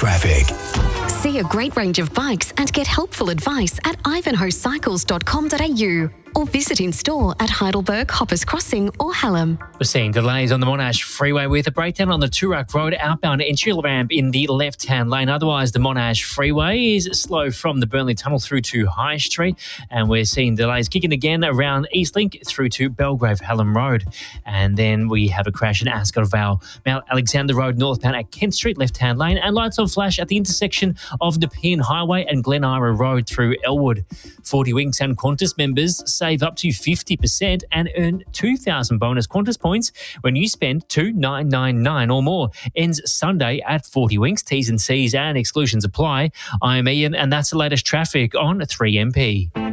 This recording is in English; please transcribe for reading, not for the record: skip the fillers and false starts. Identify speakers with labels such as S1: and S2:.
S1: traffic.
S2: See a great range of bikes and get helpful advice at ivanhoecycles.com.au or visit in store at Heidelberg, Hoppers Crossing or Hallam.
S3: We're seeing delays on the Monash Freeway with a breakdown on the Toorak Road outbound entry ramp in the left-hand lane. Otherwise, the Monash Freeway is slow from the Burnley Tunnel through to High Street. And we're seeing delays kicking again around Eastlink through to Belgrave Hallam Road. And then we have a crash in Ascot Vale, Mount Alexander Road northbound at Kent Street, left-hand lane. And lights on flash at the intersection of Nepean Highway and Glen Ira Road through Elwood. 40 Winks and Qantas members save up to 50% and earn 2,000 bonus Qantas points when you spend $2,999 or more. Ends Sunday at 40 Winks. T's and C's and exclusions apply. I'm Ian, and that's the latest traffic on 3MP.